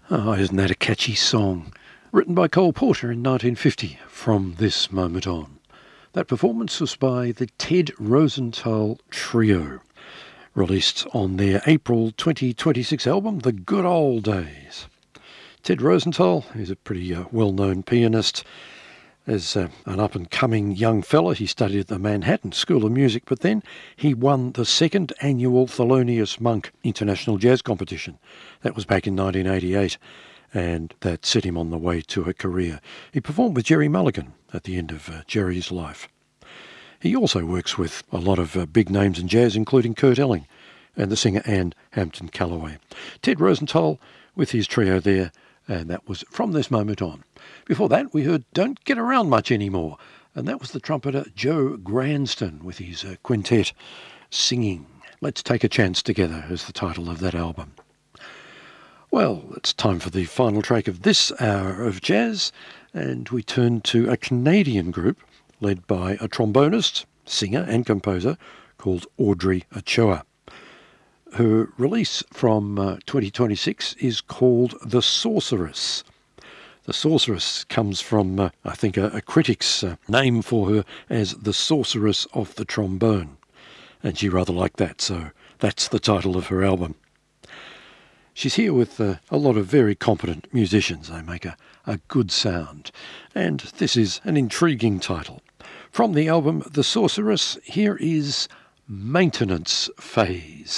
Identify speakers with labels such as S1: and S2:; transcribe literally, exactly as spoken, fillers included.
S1: Oh, isn't that a catchy song? Written by Cole Porter in nineteen fifty, From This Moment On. That performance was by the Ted Rosenthal Trio, released on their April twenty twenty-six album, The Good Old Days. Ted Rosenthal is a pretty uh, well-known pianist. As uh, an up-and-coming young fella, he studied at the Manhattan School of Music, but then he won the second annual Thelonious Monk International Jazz Competition. That was back in nineteen eighty-eight, and that set him on the way to a career. He performed with Gerry Mulligan at the end of uh, Gerry's life. He also works with a lot of uh, big names in jazz, including Kurt Elling and the singer Ann Hampton Callaway. Ted Rosenthal with his trio there, and that was From This Moment On. Before that, we heard Don't Get Around Much Anymore, and that was the trumpeter Joe Granston with his uh, quintet singing Let's Take a Chance Together is the title of that album. Well, it's time for the final track of this hour of jazz, and we turn to a Canadian group led by a trombonist, singer and composer called Audrey Ochoa. Her release from uh, twenty twenty-six is called The Sorceress. The Sorceress comes from, uh, I think, a, a critic's uh, name for her as the Sorceress of the Trombone. And she rather liked that, so that's the title of her album. She's here with uh, a lot of very competent musicians. They make a, a good sound. And this is an intriguing title. From the album The Sorceress, here is Maintenance Phase.